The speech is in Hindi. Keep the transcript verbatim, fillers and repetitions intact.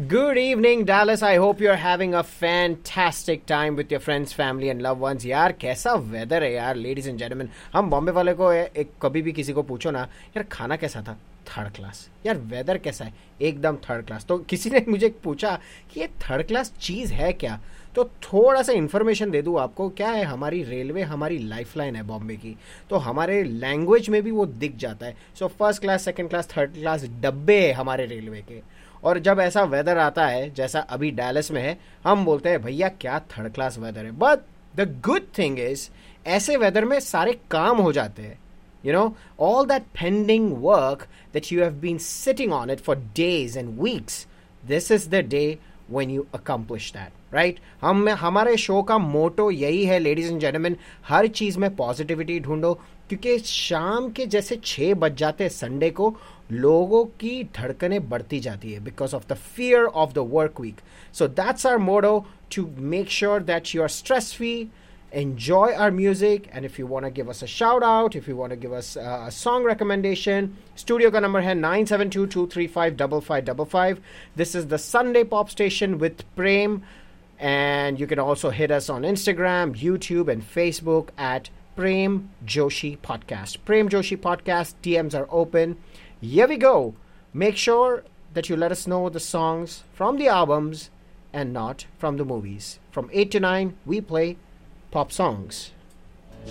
Good evening, Dallas. I hope you're having a fantastic time with your friends, family and loved ones. यार कैसा वेदर है यार, लेडीज एंड जेंटलमैन. हम बॉम्बे वाले को एक कभी भी किसी को पूछो ना, यार खाना कैसा था, थर्ड क्लास. यार वेदर कैसा है, एकदम थर्ड क्लास. तो किसी ने मुझे पूछा कि ये थर्ड क्लास चीज़ है क्या, तो थोड़ा सा इन्फॉर्मेशन दे दूँ आपको. क्या है, हमारी रेलवे हमारी लाइफलाइन है बॉम्बे की, तो हमारे लैंग्वेज में भी वो दिख जाता है. So first class, second class, third class डब्बे है हमारे रेलवे के. और जब ऐसा वेदर आता है जैसा अभी डैलस में है, हम बोलते हैं भैया क्या थर्ड क्लास वेदर है. But the good thing is ऐसे वेदर में सारे काम हो जाते हैं. You know, all that pending work that you have been sitting on it for days and weeks, this is the day when you accomplish that, right? हम हमारे शो का मोटो यही है, लेडीज एंड जेंटलमैन, हर चीज़ में पॉजिटिविटी ढूंढो, क्योंकि शाम के जैसे छः बज जाते हैं संडे को, लोगों की धड़कनें बढ़ती जाती है because of the fear of the work week. So that's our motto, to make sure that you are stress free. Enjoy our music, and if you want to give us a shout out, if you want to give us uh, a song recommendation, studio ka number hai nine seven two two three five five five five five. This is the Sunday Pop Station with Prem, and you can also hit us on Instagram, YouTube and Facebook at Prem Joshi Podcast. Prem Joshi Podcast, D Ms are open. Here we go. Make sure that you let us know the songs from the albums and not from the movies. From eight to nine, we play pop songs.